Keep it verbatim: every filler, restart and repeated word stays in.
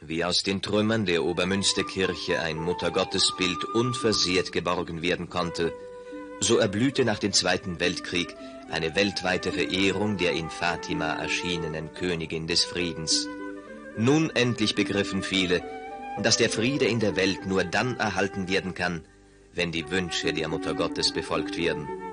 Wie aus den Trümmern der Obermünsterkirche ein Muttergottesbild unversehrt geborgen werden konnte, so erblühte nach dem Zweiten Weltkrieg eine weltweite Verehrung der in Fatima erschienenen Königin des Friedens. Nun endlich begriffen viele, dass der Friede in der Welt nur dann erhalten werden kann, wenn die Wünsche der Mutter Gottes befolgt werden.